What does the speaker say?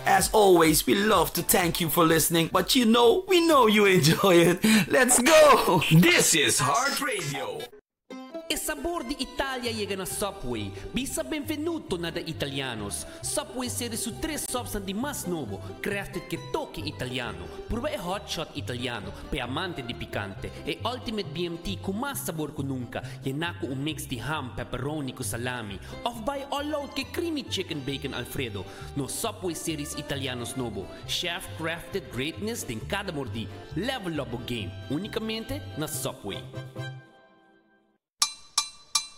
As always, we love to thank you for listening, but we know you enjoy it. Let's go! This is Heart Radio. E sabor di Italia llega na Subway. Bisa benvenuto na da Italianos. Subway series su 3 subs di mas novo, crafted che toque italiano. Prueba e hot shot italiano, pe amante di picante. E ultimate BMT con mas sabor ko nunca. Yenako un mix di ham, pepperoni ko salami. Off by all out che creamy chicken bacon Alfredo. No Subway series Italianos novo. Chef crafted greatness din cada mordi. Level up o game. Unicamente na Subway.